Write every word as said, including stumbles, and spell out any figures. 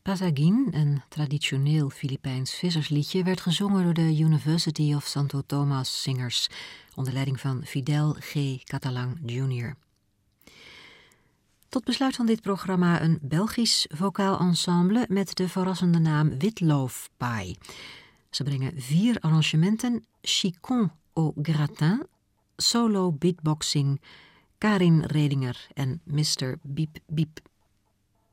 Pasagin, een traditioneel Filipijns vissersliedje, werd gezongen door de University of Santo Tomas Singers onder leiding van Fidel G. Catalan junior Tot besluit van dit programma een Belgisch vocaal ensemble met de verrassende naam Witloofpaai. Ze brengen vier arrangementen: Chicon au gratin, solo beatboxing, Karin Redinger en mister Biep Biep.